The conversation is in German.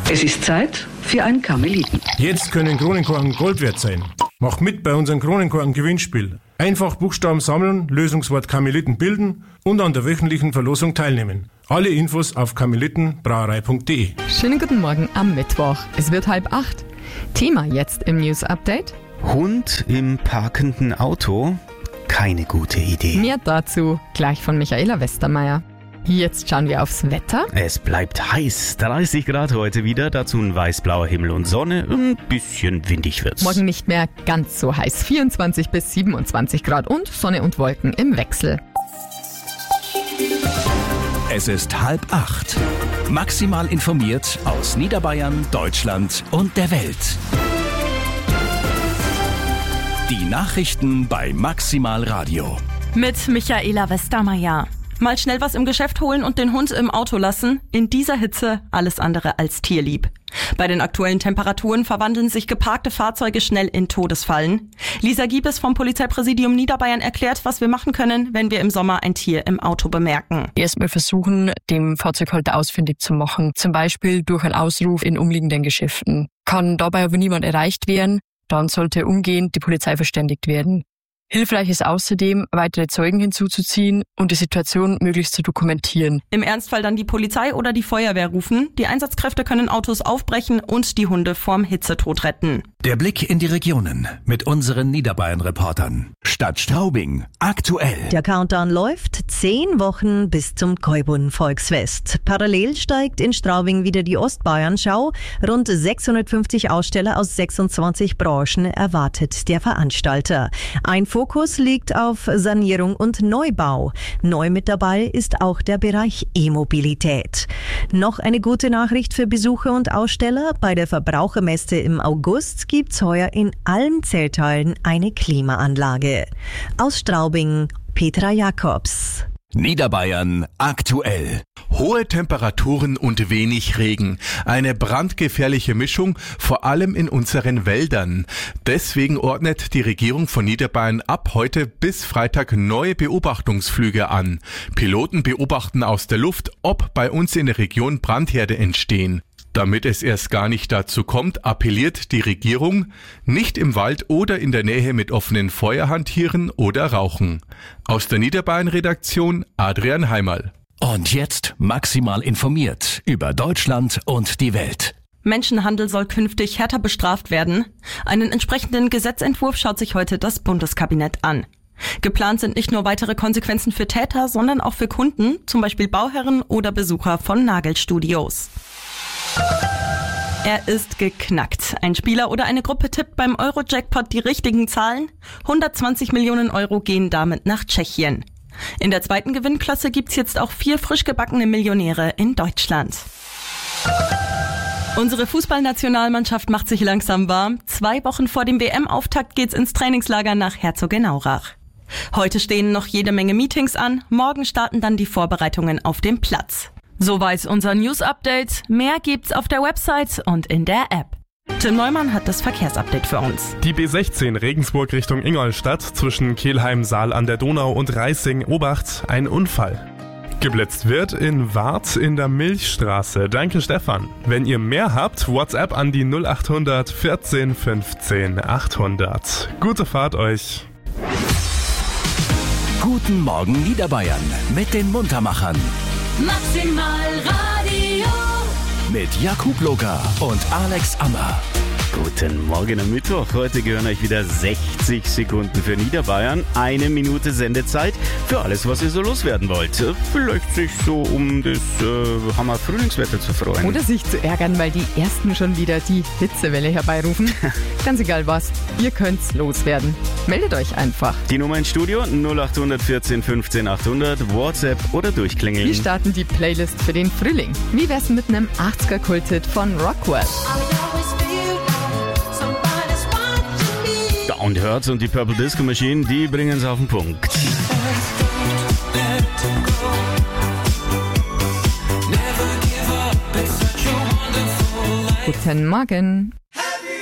Es ist Zeit für einen Karmeliten. Jetzt können Kronenkorken Gold wert sein. Mach mit bei unserem Kronenkorken-Gewinnspiel. Einfach Buchstaben sammeln, Lösungswort Karmeliten bilden und an der wöchentlichen Verlosung teilnehmen. Alle Infos auf karmelitenbrauerei.de. Schönen guten Morgen am Mittwoch. Es wird 7:30. Thema jetzt im News Update. Hund im parkenden Auto? Keine gute Idee. Mehr dazu gleich von Michaela Westermeier. Jetzt schauen wir aufs Wetter. Es bleibt heiß, 30 Grad heute wieder, dazu ein weiß-blauer Himmel und Sonne, ein bisschen windig wird's. Morgen nicht mehr ganz so heiß, 24 bis 27 Grad und Sonne und Wolken im Wechsel. Es ist 7:30. Maximal informiert aus Niederbayern, Deutschland und der Welt. Die Nachrichten bei Maximal Radio. Mit Michaela Westermeier. Mal schnell was im Geschäft holen und den Hund im Auto lassen. In dieser Hitze alles andere als tierlieb. Bei den aktuellen Temperaturen verwandeln sich geparkte Fahrzeuge schnell in Todesfallen. Lisa Giebes vom Polizeipräsidium Niederbayern erklärt, was wir machen können, wenn wir im Sommer ein Tier im Auto bemerken. Erstmal versuchen, dem Fahrzeughalter ausfindig zu machen. Zum Beispiel durch einen Ausruf in umliegenden Geschäften. Kann dabei aber niemand erreicht werden, dann sollte umgehend die Polizei verständigt werden. Hilfreich ist außerdem, weitere Zeugen hinzuzuziehen und die Situation möglichst zu dokumentieren. Im Ernstfall dann die Polizei oder die Feuerwehr rufen. Die Einsatzkräfte können Autos aufbrechen und die Hunde vorm Hitzetod retten. Der Blick in die Regionen mit unseren Niederbayern-Reportern. Stadt Straubing, aktuell. Der Countdown läuft 10 Wochen bis zum Koibun-Volksfest. Parallel steigt in Straubing wieder die Ostbayern-Schau. Rund 650 Aussteller aus 26 Branchen erwartet der Veranstalter. Ein Fokus liegt auf Sanierung und Neubau. Neu mit dabei ist auch der Bereich E-Mobilität. Noch eine gute Nachricht für Besucher und Aussteller. Bei der Verbrauchermesse im August gibt's heuer in allen Zellteilen eine Klimaanlage. Aus Straubing, Petra Jakobs. Niederbayern, aktuell. Hohe Temperaturen und wenig Regen. Eine brandgefährliche Mischung, vor allem in unseren Wäldern. Deswegen ordnet die Regierung von Niederbayern ab heute bis Freitag neue Beobachtungsflüge an. Piloten beobachten aus der Luft, ob bei uns in der Region Brandherde entstehen. Damit es erst gar nicht dazu kommt, appelliert die Regierung, nicht im Wald oder in der Nähe mit offenen Feuer hantieren oder rauchen. Aus der Niederbayern-Redaktion Adrian Heimerl. Und jetzt maximal informiert über Deutschland und die Welt. Menschenhandel soll künftig härter bestraft werden. Einen entsprechenden Gesetzentwurf schaut sich heute das Bundeskabinett an. Geplant sind nicht nur weitere Konsequenzen für Täter, sondern auch für Kunden, zum Beispiel Bauherren oder Besucher von Nagelstudios. Er ist geknackt. Ein Spieler oder eine Gruppe tippt beim Euro-Jackpot die richtigen Zahlen. 120 Millionen Euro gehen damit nach Tschechien. In der zweiten Gewinnklasse gibt's jetzt auch 4 frisch gebackene Millionäre in Deutschland. Unsere Fußballnationalmannschaft macht sich langsam warm. 2 Wochen vor dem WM-Auftakt geht's ins Trainingslager nach Herzogenaurach. Heute stehen noch jede Menge Meetings an. Morgen starten dann die Vorbereitungen auf dem Platz. Soweit unser News-Update. Mehr gibt's auf der Website und in der App. Tim Neumann hat das Verkehrsupdate für uns. Die B16 Regensburg Richtung Ingolstadt zwischen Kelheim, Saal an der Donau und Reissing, Obacht, ein Unfall. Geblitzt wird in Warth in der Milchstraße. Danke Stefan. Wenn ihr mehr habt, WhatsApp an die 0800 14 15 800. Gute Fahrt euch. Guten Morgen Niederbayern mit den Muntermachern. Maximal Radio mit Jakub Loka und Alex Ammer. Guten Morgen am Mittwoch. Heute gehören euch wieder 60 Sekunden für Niederbayern. 1 Minute Sendezeit für alles, was ihr so loswerden wollt. Vielleicht sich so um das Hammer-Frühlingswetter zu freuen. Oder sich zu ärgern, weil die Ersten schon wieder die Hitzewelle herbeirufen. Ganz egal was, ihr könnt's loswerden. Meldet euch einfach. Die Nummer ins Studio 0800 14 15 800, WhatsApp oder durchklingeln. Wir starten die Playlist für den Frühling. Wie wär's mit einem 80er-Kulthit von Rockwell? Und Hertz und die Purple Disco Machine, die bringen es auf den Punkt. Guten Morgen.